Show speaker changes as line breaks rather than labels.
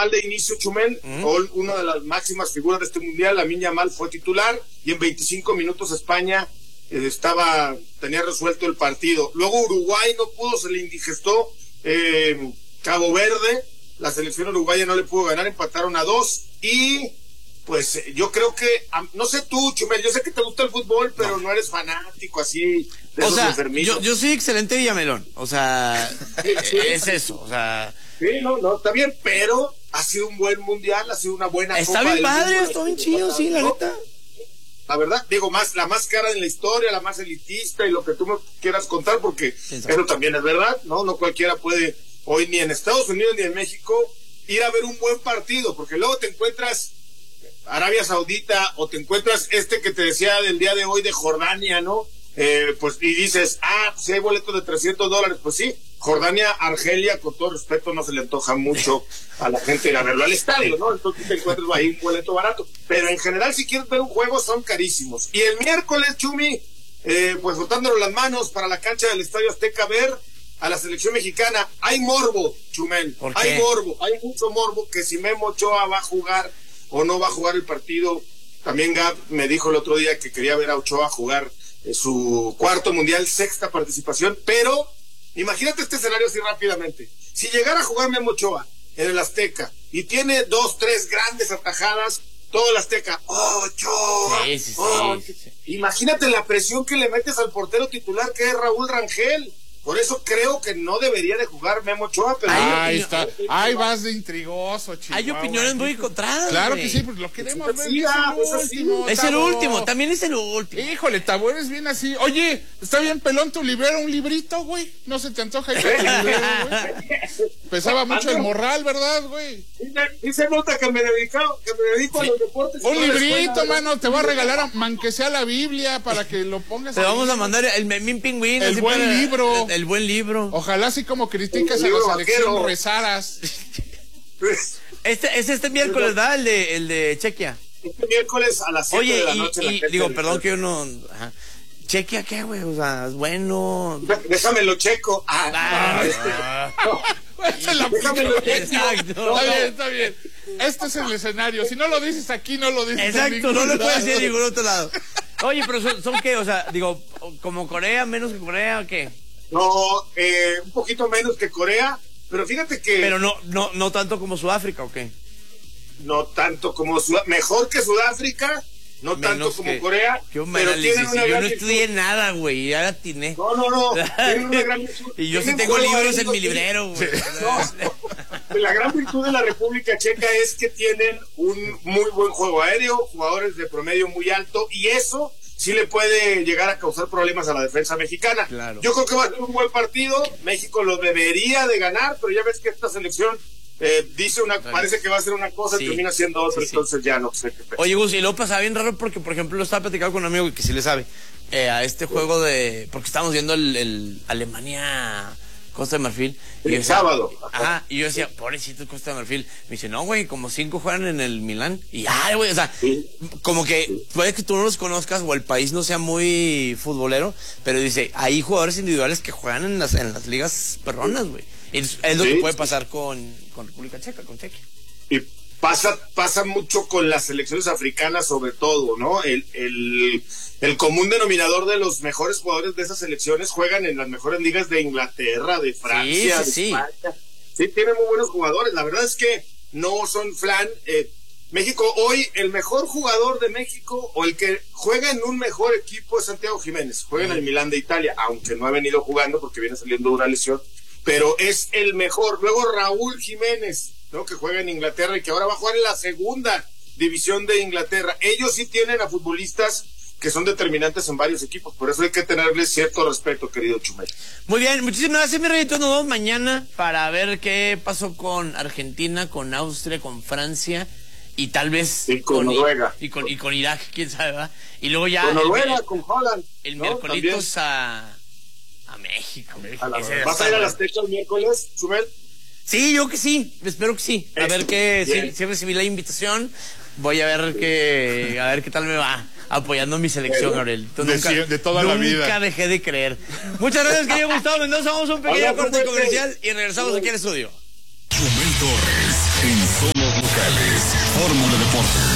Yamal de inicio, Chumel, una de las máximas figuras de este mundial. Lamine Yamal fue titular y en 25 minutos España tenía resuelto el partido. Luego Uruguay no pudo, se le indigestó Cabo Verde, la selección uruguaya no le pudo ganar, empataron a 2 y pues yo creo que, no sé tú, Chumel, yo sé que te gusta el fútbol, pero no eres fanático así de esos enfermizos.
Yo soy excelente Villamelón, o sea, es eso, o sea.
Sí, no, está bien, pero ha sido un buen mundial, ha sido una buena
está
Copa
bien
del
padre,
Mundo,
está bien chido, sí, la neta.
La verdad, digo, la más cara en la historia, la más elitista y lo que tú me quieras contar, porque eso también es verdad, ¿no? No cualquiera puede hoy ni en Estados Unidos ni en México ir a ver un buen partido, porque luego te encuentras Arabia Saudita o te encuentras que te decía del día de hoy de Jordania, ¿no? Pues y dices, si hay boletos de $300, pues sí, Jordania, Argelia, con todo respeto, no se le antoja mucho a la gente ir a verlo al estadio, ¿no? Entonces te encuentras ahí un boleto barato, pero en general si quieres ver un juego son carísimos. Y el miércoles, Chumi, pues botándole las manos para la cancha del Estadio Azteca, ver a la selección mexicana. Hay morbo, Chumel, hay morbo, hay mucho morbo que si Memo Ochoa va a jugar o no va a jugar el partido. También Gab me dijo el otro día que quería ver a Ochoa jugar su cuarto mundial, 6ª participación, pero imagínate este escenario así rápidamente. Si llegara a jugar Memo Ochoa en el Azteca y tiene 2, 3 grandes atajadas, todo el Azteca, Ochoa, sí. Imagínate la presión que le metes al portero titular que es Raúl Rangel. Por eso creo que no debería de jugar Memo Ochoa, pero
ahí está. Ahí vas de intrigoso, chico.
Hay opiniones muy encontradas.
Claro que sí, pues lo queremos ver.
Es el último, también es el último.
Híjole, Tabo, eres bien así. Oye, está bien pelón tu librero, un librito, güey. No se te antoja el librero, güey. Pesaba mucho el morral, ¿verdad, güey?
Y se nota que me dedico a los deportes.
Un librito, mano, te voy a regalar, aunque sea la Biblia, para que lo pongas.
Te vamos a mandar el Memín Pingüín.
El buen libro.
El buen libro.
Ojalá así como criticas a la selección rezaras.
Este miércoles, ¿verdad? El de Chequia.
Este miércoles a las 7 de la noche.
Oye, digo, perdón que yo no... Ajá. ¿Chequia qué, güey? O sea, es bueno.
Déjamelo checo.
Déjamelo checo. Está bien. Este es el escenario. Si no lo dices aquí, no lo dices
exacto,
en ningún
no lo
lado.
puedes decir en ningún otro lado. Oye, pero ¿son qué? O sea, digo, ¿como Corea, menos que Corea o qué?
No, un poquito menos que Corea, pero fíjate que...
Pero no tanto como Sudáfrica, ¿o qué?
No tanto como mejor que Sudáfrica, no menos tanto como Corea,
pero tienen una gran... Yo no estudié nada, güey, ya la atiné.
No, tienen una gran...
Y yo sí tengo libros en mi librero, güey.
La gran virtud de la República Checa es que tienen un muy buen juego aéreo, jugadores de promedio muy alto, y eso sí le puede llegar a causar problemas a la defensa mexicana.
Claro.
Yo creo que va a ser un buen partido. México lo debería de ganar, pero ya ves que esta selección parece que va a ser una cosa y termina siendo otra, entonces ya no sé qué pensar.
Oye, Gus, y luego pasaba bien raro porque, por ejemplo, lo estaba platicando con un amigo que sí le sabe a este juego porque estábamos viendo el Alemania Costa de Marfil.
El sábado.
Ajá, y yo decía, pobrecito Costa de Marfil. Me dice, no, güey, como 5 juegan en el Milán. Y güey, o sea, como que puede que tú no los conozcas o el país no sea muy futbolero, pero dice, hay jugadores individuales que juegan en las ligas perronas, güey. Es lo que puede pasar con República Checa, con Chequia.
Y pasa mucho con las selecciones africanas, sobre todo, ¿no? El común denominador de los mejores jugadores de esas selecciones juegan en las mejores ligas de Inglaterra, de Francia, de España. Sí, tienen muy buenos jugadores. La verdad es que no son flan. México hoy, el mejor jugador de México o el que juega en un mejor equipo es Santiago Jiménez. Juega en el Milán de Italia, aunque no ha venido jugando porque viene saliendo de una lesión, pero es el mejor. Luego Raúl Jiménez, ¿no? Que juega en Inglaterra y que ahora va a jugar en la segunda división de Inglaterra. Ellos sí tienen a futbolistas que son determinantes en varios equipos, por eso hay que tenerles cierto respeto, querido Chumel.
Muy bien, muchísimas gracias, mi reyito. Nos vemos mañana para ver qué pasó con Argentina, con Austria, con Francia y tal vez
con Noruega
y con Irak, quién sabe, ¿verdad? Y luego ya
con Noruega, con Holland,
el miércoles a México.
¿Vas a ir a las Azteca el miércoles, Chumel?
Sí, yo que sí, espero que sí. A ver si recibí la invitación. Voy a ver qué tal me va apoyando mi selección, Aurel.
De toda la vida.
Nunca dejé de creer. Muchas gracias, querido Gustavo Mendoza. Vamos a un pequeño corte comercial y regresamos aquí al estudio.
Chumel Torres en Informo de Deportes.